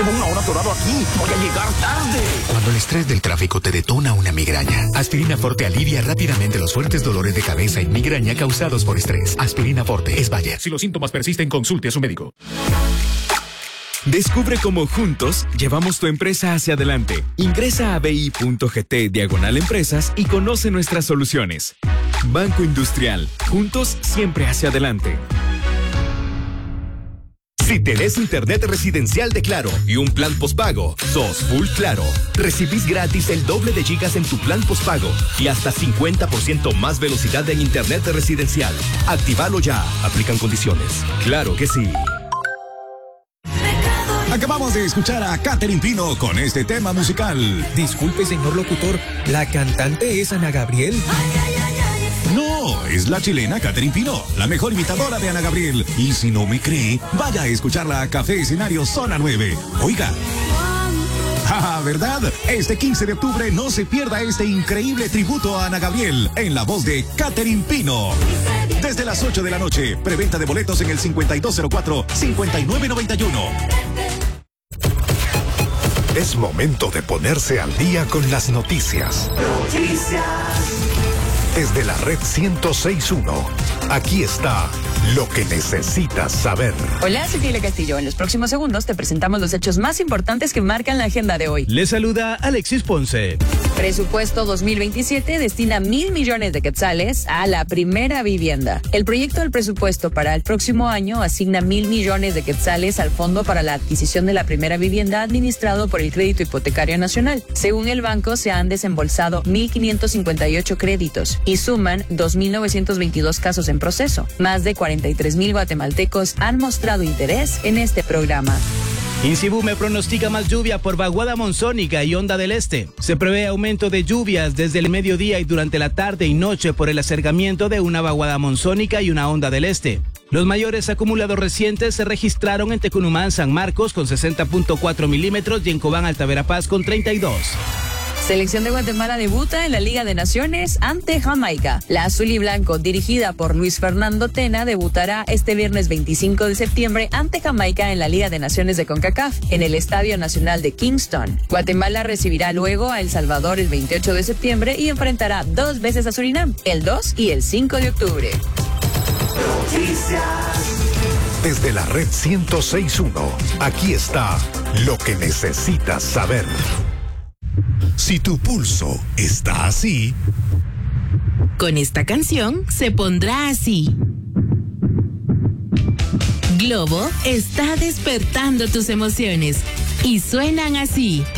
Llevo 1 hora atorado aquí. Voy a llegar tarde. Cuando el estrés del tráfico te detona una migraña, Aspirina Forte alivia rápidamente los fuertes dolores de cabeza y migraña causados por estrés. Aspirina Forte es Bayer. Si los síntomas persisten, consulte a su médico. Descubre cómo juntos llevamos tu empresa hacia adelante. Ingresa a bi.gt/empresas y conoce nuestras soluciones. Banco Industrial. Juntos siempre hacia adelante. Si tenés internet residencial de Claro y un plan postpago, sos full Claro. Recibís gratis el doble de gigas en tu plan postpago y hasta 50% más velocidad en internet residencial. Actívalo ya. Aplican condiciones. Claro que sí. Acabamos de escuchar a Catherine Pino con este tema musical. Disculpe, señor locutor, ¿la cantante es Ana Gabriel? No, es la chilena Catherine Pino, la mejor imitadora de Ana Gabriel. Y si no me cree, vaya a escucharla a Café Escenario Zona 9. Oiga. Ah, ¿verdad? Este 15 de octubre no se pierda este increíble tributo a Ana Gabriel en la voz de Catherine Pino. Desde las 8 de la noche, preventa de boletos en el 5204-5991. Es momento de ponerse al día con las noticias. Desde la red 106.1, aquí está lo que necesitas saber. Hola, soy Tile Castillo. En los próximos segundos te presentamos los hechos más importantes que marcan la agenda de hoy. Le saluda Alexis Ponce. Presupuesto 2027 destina 1,000 millones de quetzales a la primera vivienda. El proyecto del presupuesto para el próximo año asigna 1,000 millones de quetzales al Fondo para la Adquisición de la Primera Vivienda administrado por el Crédito Hipotecario Nacional. Según el banco, se han desembolsado 1,558 créditos y suman 2,922 casos en proceso. Más de 43,000 guatemaltecos han mostrado interés en este programa. Insibume pronostica más lluvia por vaguada monzónica y onda del este. Se prevé aumento de lluvias desde el mediodía y durante la tarde y noche por el acercamiento de una vaguada monzónica y una onda del este. Los mayores acumulados recientes se registraron en Tecunumán, San Marcos con 60.4 milímetros y en Cobán, Altaverapaz con 32. Selección de Guatemala debuta en la Liga de Naciones ante Jamaica. La azul y blanco, dirigida por Luis Fernando Tena, debutará este viernes 25 de septiembre ante Jamaica en la Liga de Naciones de CONCACAF, en el Estadio Nacional de Kingston. Guatemala recibirá luego a El Salvador el 28 de septiembre y enfrentará 2 veces a Surinam, el 2 y el 5 de octubre. Desde la red 106.1, aquí está lo que necesitas saber. Si tu pulso está así, con esta canción se pondrá así. Globo está despertando tus emociones y suenan así.